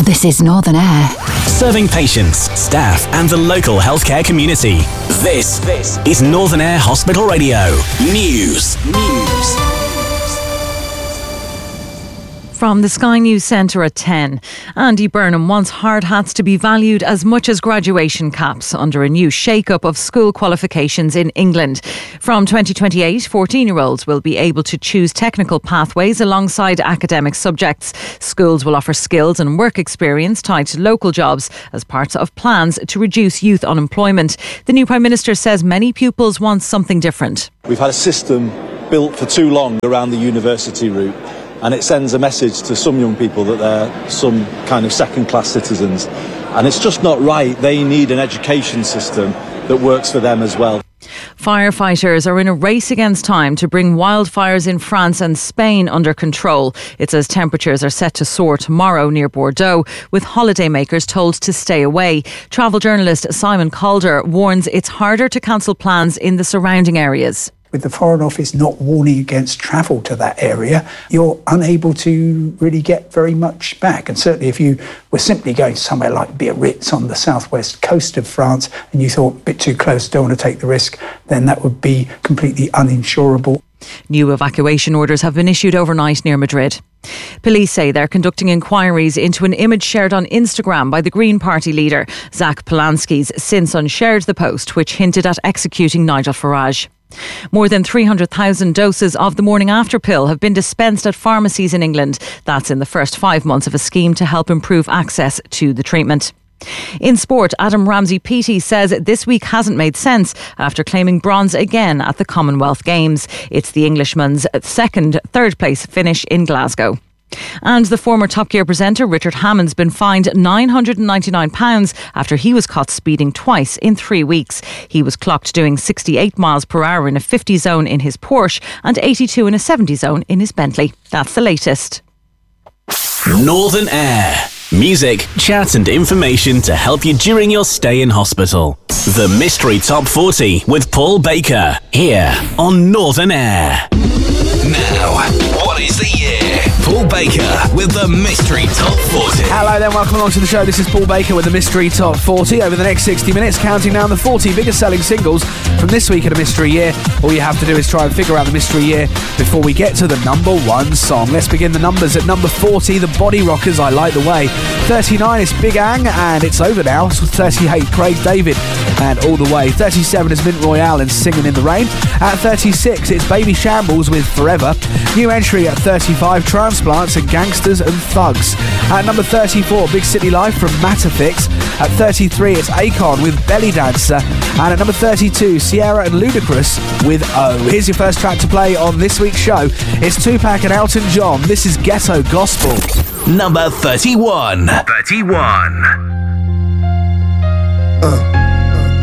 This is Northern Air. Serving patients, staff and the local healthcare community. This is Northern Air Hospital Radio. News. From the Sky News Centre at 10. Andy Burnham wants hard hats to be valued as much as graduation caps under a new shake-up of school qualifications in England. From 2028, 14-year-olds will be able to choose technical pathways alongside academic subjects. Schools will offer skills and work experience tied to local jobs as part of plans to reduce youth unemployment. The new Prime Minister says many pupils want something different. We've had a system built for too long around the university route. And it sends a message to some young people that they're some kind of second-class citizens. And it's just not right. They need an education system that works for them as well. Firefighters are in a race against time to bring wildfires in France and Spain under control. It's as temperatures are set to soar tomorrow near Bordeaux, with holidaymakers told to stay away. Travel journalist Simon Calder warns it's harder to cancel plans in the surrounding areas. With the Foreign Office not warning against travel to that area, you're unable to really get very much back. And certainly if you were simply going somewhere like Biarritz on the southwest coast of France and you thought a bit too close, don't want to take the risk, then that would be completely uninsurable. New evacuation orders have been issued overnight near Madrid. Police say they're conducting inquiries into an image shared on Instagram by the Green Party leader. Zach Polanski's since unshared the post, which hinted at executing Nigel Farage. More than 300,000 doses of the morning after pill have been dispensed at pharmacies in England. That's in the first 5 months of a scheme to help improve access to the treatment. In sport, Adam Ramsey-Peaty says this week hasn't made sense after claiming bronze again at the Commonwealth Games. It's the Englishman's third place finish in Glasgow. And the former Top Gear presenter Richard Hammond's been fined £999 after he was caught speeding twice in 3 weeks. He was clocked doing 68 miles per hour in a 50 zone in his Porsche and 82 in a 70 zone in his Bentley. That's the latest. Northern Air. Music, chat and information to help you during your stay in hospital. The Mystery Top 40 with Paul Baker, here on Northern Air. Now, what is the year? Paul Baker with the Mystery Top 40. Hello then, welcome along to the show. This is Paul Baker with the Mystery Top 40. Over the next 60 minutes, counting down the 40 biggest selling singles from this week in a mystery year. All you have to do is try and figure out the mystery year before we get to the number one song. Let's begin the numbers at number 40, The Body Rockers, I Like the Way. 39 is Big Ang, and it's over now. So 38, Craig David, and All the Way. 37 is Mint Royale and Singing in the Rain. At 36, it's Baby Shambles with Forever. New entry at 35, Transplants and Gangsters and Thugs. At number 34, Big City Life from Matterfix. At 33, it's Akon with Belly Dancer. And at number 32, Sierra and Ludacris with O. Here's your first track to play on this week's show. It's Tupac and Elton John. This is Ghetto Gospel. Number 31. 31.